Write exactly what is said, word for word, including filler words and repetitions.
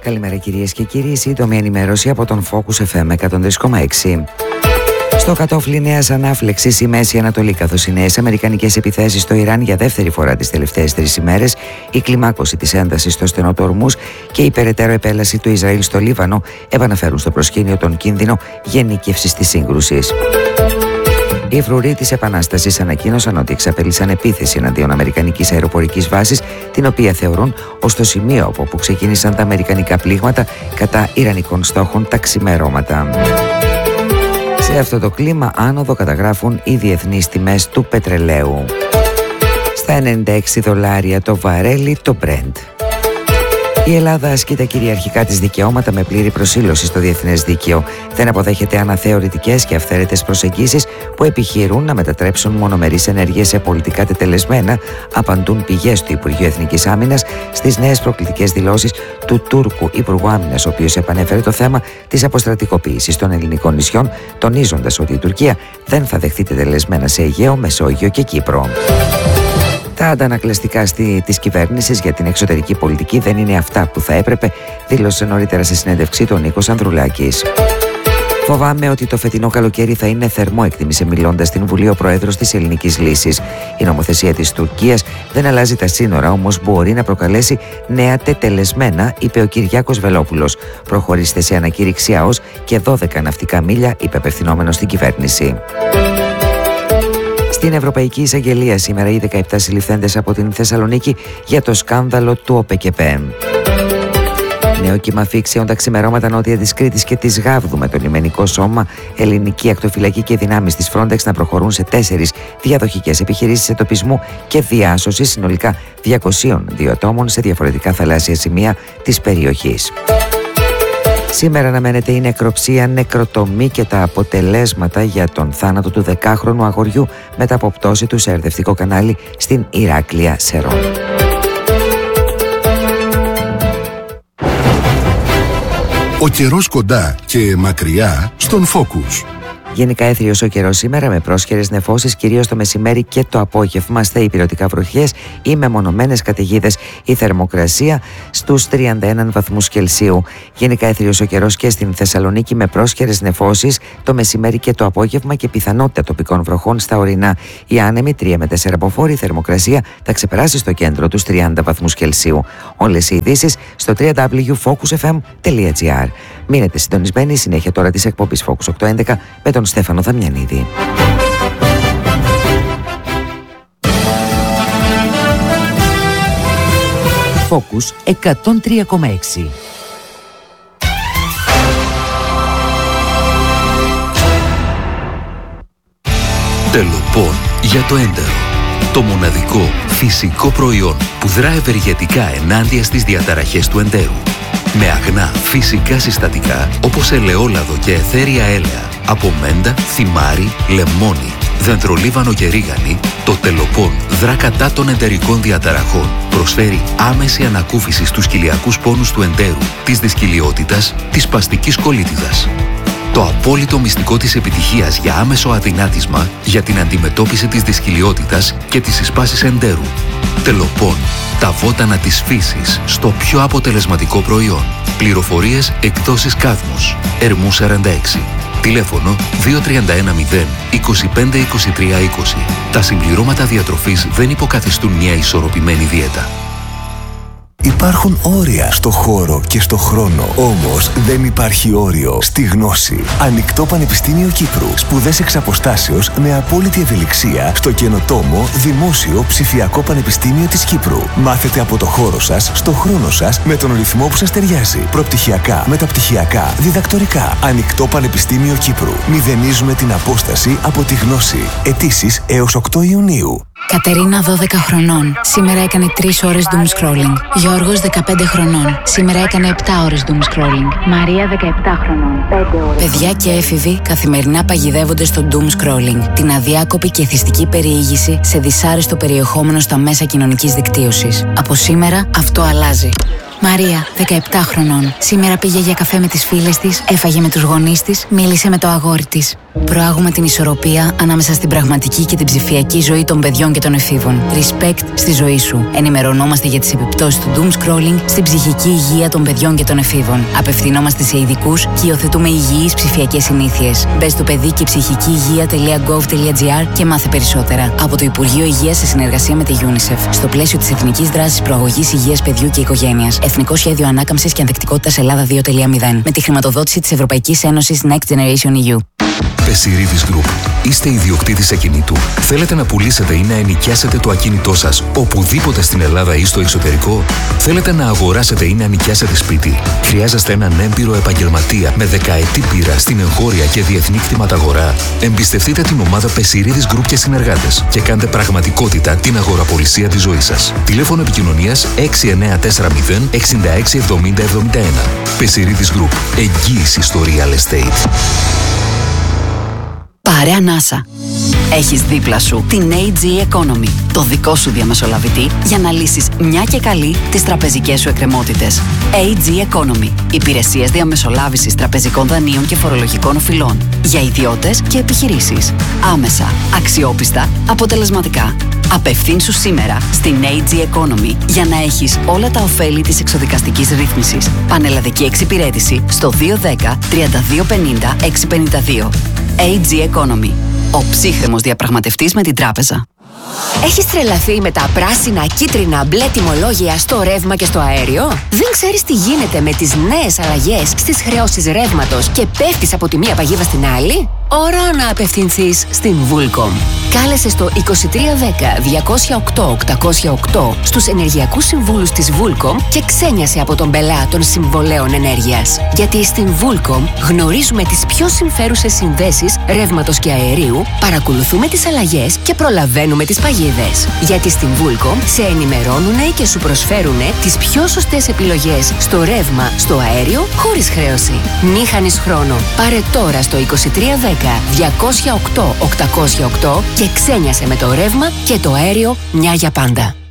Καλημέρα κυρίες και κύριοι, σύντομη ενημέρωση από τον Focus εφ εμ εκατόν τρία κόμμα έξι. Στο κατόφλι νέας ανάφλεξης η Μέση Ανατολή, καθώς οι νέες αμερικανικές επιθέσεις στο Ιράν για δεύτερη φορά τις τελευταίες τρεις ημέρες, η κλιμάκωση της έντασης στο στενό του Ορμούζ και η περαιτέρω επέλαση του Ισραήλ στο Λίβανο επαναφέρουν στο προσκήνιο τον κίνδυνο γενίκευσης της σύγκρουσης. Οι φρουροί της Επανάστασης ανακοίνωσαν ότι εξαπέλυσαν επίθεση εναντίον αμερικανικής αεροπορικής βάσης, την οποία θεωρούν ως το σημείο από όπου ξεκίνησαν τα αμερικανικά πλήγματα κατά ιρανικών στόχων τα ξημερώματα. Σε αυτό το κλίμα άνοδο καταγράφουν οι διεθνείς τιμές του πετρελαίου. Στα ενενήντα έξι δολάρια το βαρέλι το Brent. Η Ελλάδα ασκεί τα κυριαρχικά της δικαιώματα με πλήρη προσήλωση στο διεθνές δίκαιο. Δεν αποδέχεται αναθεωρητικές και αυθαίρετες προσεγγίσεις που επιχειρούν να μετατρέψουν μονομερείς ενέργειες σε πολιτικά τετελεσμένα, απαντούν πηγές του Υπουργείου Εθνικής Άμυνας στις νέες προκλητικές δηλώσεις του Τούρκου Υπουργού Άμυνας, ο οποίος επανέφερε το θέμα της αποστρατικοποίησης των ελληνικών νησιών, τονίζοντας ότι η Τουρκία δεν θα δεχθεί τετελεσμένα σε Αιγαίο, Μεσόγειο και Κύπρο. Τα αντανακλαστικά στη, της κυβέρνησης για την εξωτερική πολιτική δεν είναι αυτά που θα έπρεπε, δήλωσε νωρίτερα σε συνέντευξή του ο Νίκος Ανδρουλάκης. Φοβάμαι ότι το φετινό καλοκαίρι θα είναι θερμό, εκτίμησε μιλώντας στην Βουλή ο πρόεδρος της Ελληνικής Λύσης. Η νομοθεσία της Τουρκίας δεν αλλάζει τα σύνορα, όμως μπορεί να προκαλέσει νέα τετελεσμένα, είπε ο Κυριάκος Βελόπουλος. Προχωρήστε σε ανακήρυξη ΑΟΣ και δώδεκα ναυτικά μίλια, είπε απευθυνόμενος στην κυβέρνηση. Στην Ευρωπαϊκή Εισαγγελία σήμερα οι δεκαεπτά συλληφθέντες από την Θεσσαλονίκη για το σκάνδαλο του ΟΠΕΚΕΠΕ. Νέο κύμα φύξεων τα ξημερώματα νότια της Κρήτης και της Γάβδου, με το λιμενικό σώμα, ελληνική ακτοφυλακή και δυνάμεις της Frontex να προχωρούν σε τέσσερις διαδοχικές επιχειρήσεις εντοπισμού και διάσωσης συνολικά διακοσίων δύο ατόμων σε διαφορετικά θαλάσσια σημεία της περιοχής. Σήμερα αναμένεται η νεκροψία, νεκροτομή και τα αποτελέσματα για τον θάνατο του δεκάχρονου αγοριού μετά από πτώση του σε ερδευτικό κανάλι στην Ηράκλεια Σερών. Ο καιρός κοντά και μακριά στον Focus. Γενικά έθριος ο καιρός σήμερα με πρόσχερες νεφώσεις, κυρίως το μεσημέρι και το απόγευμα, στα υπηρετικά βροχές ή μεμονωμένες καταιγίδες. Η θερμοκρασία στους τριάντα ένα βαθμούς Κελσίου. Γενικά έθριος ο καιρός και στην Θεσσαλονίκη με πρόσχερες νεφώσεις το μεσημέρι και το απόγευμα και πιθανότητα τοπικών βροχών στα ορεινά. Η άνεμη τρία με τέσσερα μποφόρ, η θερμοκρασία θα ξεπεράσει στο κέντρο τους τριάντα βαθμούς Κελσίου. Όλες οι ειδήσεις στο double-u double-u double-u τελεία focus f m τελεία g r. Μείνετε συντονισμένοι, συνέχεια τώρα της εκπομπής Focus οκτακόσια έντεκα με τον Στέφανο Δαμιανίδη. Focus εκατόν τρία κόμμα έξι. Τελοπών για το έντερο. Το μοναδικό φυσικό προϊόν που δρά ευεργετικά ενάντια στις διαταραχές του εντέρου. Με αγνά φυσικά συστατικά όπως ελαιόλαδο και αιθέρια έλαια, από μέντα, θυμάρι, λεμόνι, δεντρολίβανο και ρίγανη, το Τελοπών δρά κατά των εντερικών διαταραχών. Προσφέρει άμεση ανακούφιση στους κοιλιακούς πόνους του εντέρου, της δυσκυλιότητας, της σπαστικής κολίτιδας. Το απόλυτο μυστικό της επιτυχίας για άμεσο αδυνάτισμα για την αντιμετώπιση της δυσκυλιότητας και της συσπάσης εντέρου. Τελοπών, τα βότανα της φύσης στο πιο αποτελεσματικό προϊόν. Πληροφορίες εκδόσεις Κάδμος, Ερμού σαράντα έξι. Τηλέφωνο δύο τρία ένα μηδέν είκοσι πέντε είκοσι τρία είκοσι. Τα συμπληρώματα διατροφής δεν υποκαθιστούν μια ισορροπημένη δίαιτα. Υπάρχουν όρια στο χώρο και στο χρόνο. Όμως δεν υπάρχει όριο στη γνώση. Ανοιχτό Πανεπιστήμιο Κύπρου. Σπουδές εξ αποστάσεως με απόλυτη ευελιξία στο καινοτόμο Δημόσιο Ψηφιακό Πανεπιστήμιο της Κύπρου. Μάθετε από το χώρο σας, στο χρόνο σας, με τον ρυθμό που σας ταιριάζει. Προπτυχιακά, μεταπτυχιακά, διδακτορικά. Ανοιχτό Πανεπιστήμιο Κύπρου. Μηδενίζουμε την απόσταση από τη γνώση. Αιτήσεις έως οκτώ Ιουνίου. Κατερίνα, δώδεκα χρονών. Σήμερα έκανε τρεις ώρες doom scrolling. Γιώργος, δεκαπέντε χρονών. Σήμερα έκανε επτά ώρες doom scrolling. Μαρία, δεκαεπτά χρονών. πέντε ώρες. Παιδιά και έφηβοι καθημερινά παγιδεύονται στο doom scrolling, την αδιάκοπη και εθιστική περιήγηση σε δυσάρεστο περιεχόμενο στα μέσα κοινωνικής δικτύωσης. Από σήμερα αυτό αλλάζει. Μαρία, δεκαεπτά χρονών. Σήμερα πήγε για καφέ με τις φίλες της, έφαγε με τους γονείς της, μίλησε με το αγόρι της. Προάγουμε την ισορροπία ανάμεσα στην πραγματική και την ψηφιακή ζωή των παιδιών και των εφήβων. Respect στη ζωή σου. Ενημερωνόμαστε για τις επιπτώσεις του doom scrolling στην ψυχική υγεία των παιδιών και των εφήβων. Απευθυνόμαστε σε ειδικούς και υιοθετούμε υγιείς ψηφιακές συνήθειες. Μπες στο παιδί και ψυχική υγεία.gov.gr και μάθε περισσότερα. Από το Υπουργείο Υγείας σε συνεργασία με τη UNICEF. Στο πλαίσιο της Εθνικής Δράσης Προαγωγής Υγείας Παιδιού και Οικογένειας. Εθνικό Σχέδιο Ανάκαμψης και Ανθεκτικότητας Ελλάδα δύο κόμμα μηδέν. Με τη χρηματοδότηση της Ευρωπαϊκής Ένωσης Next Generation ι γιου. Πεσιρίδης Group. Είστε ιδιοκτήτης ακινήτου. Θέλετε να πουλήσετε ή να ενοικιάσετε το ακίνητό σας οπουδήποτε στην Ελλάδα ή στο εξωτερικό. Θέλετε να αγοράσετε ή να νοικιάσετε σπίτι. Χρειάζεστε έναν έμπειρο επαγγελματία με δεκαετή πείρα στην εγχώρια και διεθνή κτηματαγορά. Εμπιστευτείτε την ομάδα Πεσιρίδης Group και συνεργάτες και κάντε πραγματικότητα την αγοραπολισία της ζωής σας. Τηλέφωνο επικοινωνίας έξι εννιά τέσσερα μηδέν εξήντα έξι εβδομήντα εβδομήντα ένα. Πεσιρίδης Group. Εγγύηση στο real estate. Παρέα Νάσα. Έχεις δίπλα σου την έι τζι Economy, το δικό σου διαμεσολαβητή για να λύσεις μια και καλή τις τραπεζικές σου εκκρεμότητες. έι τζι Economy. Υπηρεσίες διαμεσολάβησης τραπεζικών δανείων και φορολογικών οφειλών. Για ιδιώτες και επιχειρήσεις. Άμεσα, αξιόπιστα, αποτελεσματικά. Απευθύνσου σήμερα στην έι τζι Economy για να έχεις όλα τα ωφέλη της εξοδικαστικής ρύθμισης. Πανελλαδική εξυπηρέτηση στο δύο ένα μηδέν τρία δύο πενήντα έξι πενήντα δύο. έι τζι Economy. Ο ψύχρεμος διαπραγματευτής με την τράπεζα. Έχεις τρελαθεί με τα πράσινα, κίτρινα, μπλε τιμολόγια στο ρεύμα και στο αέριο? Δεν ξέρεις τι γίνεται με τις νέες αλλαγές στις χρεώσεις ρεύματος και πέφτεις από τη μία παγίδα στην άλλη? Ώρα να απευθυνθείς στην Vulcom. Κάλεσε στο είκοσι τρία δέκα διακόσια οκτώ οκτακόσια οκτώ στους ενεργειακούς συμβούλους της Vulcom και ξένιασε από τον πελά των συμβολέων ενέργειας. Γιατί στην Vulcom γνωρίζουμε τις πιο συμφέρουσες συνδέσεις ρεύματος και αερίου, παρακολουθούμε τις αλλαγές και προλαβαίνουμε τις παγίδες. Γιατί στην Vulcom σε ενημερώνουνε και σου προσφέρουνε τις πιο σωστές επιλογές στο ρεύμα, στο αέριο, χωρίς χρέωση. Μη χάνεις χρόνο. Πάρε τώρα στο είκοσι τρία δέκα διακόσια οκτώ οκτακόσια οκτώ και ξένιασε με το ρεύμα και το αέριο μια για πάντα.